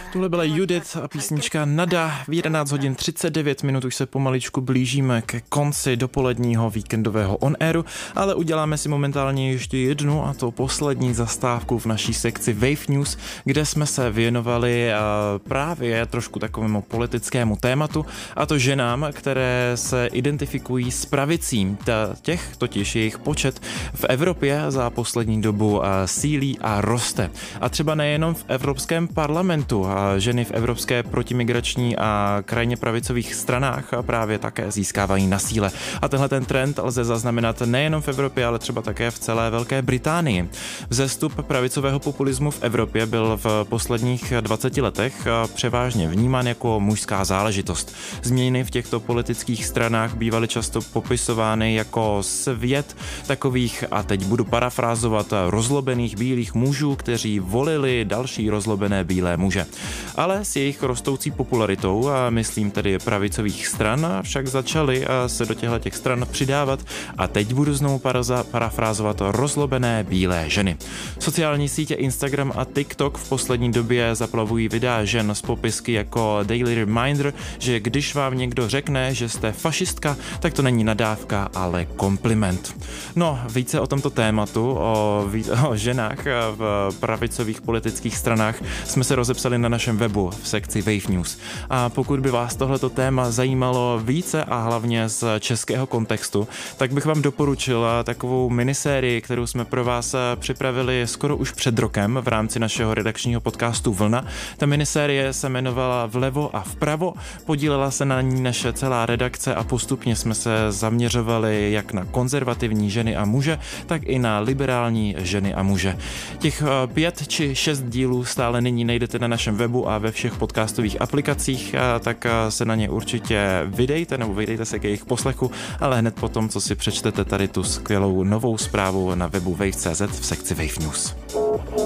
Tohle byla Judith a písnička Nada. V 11 hodin 39 minut už se pomaličku blížíme ke konci dopoledního víkendového on-airu, ale uděláme si momentálně ještě jednu, a to poslední zastávku v naší sekci Wave News, kde jsme se věnovali právě trošku takovému politickému tématu, a to ženám, které se identifikují s pravicí. Těch totiž jejich počet v Evropě za poslední dobu sílí a roste. A třeba nejenom v Evropském parlamentu. Ženy v evropské protimigrační a krajně pravicových stranách právě také získávají na síle. A tenhle ten trend lze zaznamenat nejenom v Evropě, ale třeba také v celé Velké Británii. Vzestup pravicového populismu v Evropě byl v posledních 20 letech převážně vnímán jako mužská záležitost. Změny v těchto politických stranách bývaly často popisovány jako svět takových, a teď budu parafrázovat, rozlobených bílých mužů, kteří volili další rozlobené bílé muže. Ale s jejich rostoucí popularitou, a myslím tedy pravicových stran, však začaly se do těch stran přidávat, a teď budu znovu parafrázovat, rozlobené bílé ženy. Sociální sítě Instagram a TikTok v poslední době zaplavují videa žen s popisky jako daily reminder, že když vám někdo řekne, že jste fašistka, tak to není nadávka, ale kompliment. No, více o tomto tématu, o ženách v pravicových politických stranách jsme se rozepsali na našem webu v sekci Wave News. A pokud by vás tohleto téma zajímalo více a hlavně z českého kontextu, tak bych vám doporučil takovou minisérii, kterou jsme pro vás připravili skoro už před rokem v rámci našeho redakčního podcastu Vlna. Ta minisérie se jmenovala Vlevo a vpravo, podílela se na ní naše celá redakce a postupně jsme se zaměřovali jak na konzervativní ženy a muže, tak i na liberální ženy a muže. Těch 5 či 6 dílů stále nyní najdete na našem webu a ve všech podcastových aplikacích, tak se na ně určitě vydejte se k jejich poslechu, ale hned potom, co si přečtete tady tu skvělou novou zprávu na webu wave.cz v sekci Wave News.